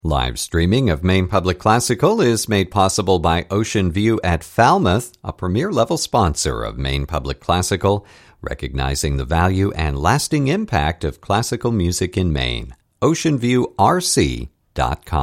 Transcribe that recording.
Live streaming of Maine Public Classical is made possible by Ocean View at Falmouth, a premier-level sponsor of Maine Public Classical, recognizing the value and lasting impact of classical music in Maine. OceanViewRC.com